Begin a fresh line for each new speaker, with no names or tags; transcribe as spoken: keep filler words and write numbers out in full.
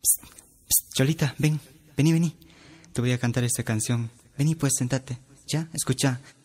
Cholita, ven, vení, vení. Te voy a cantar esta canción. Vení, pues, sentate. ¿Ya? Escucha.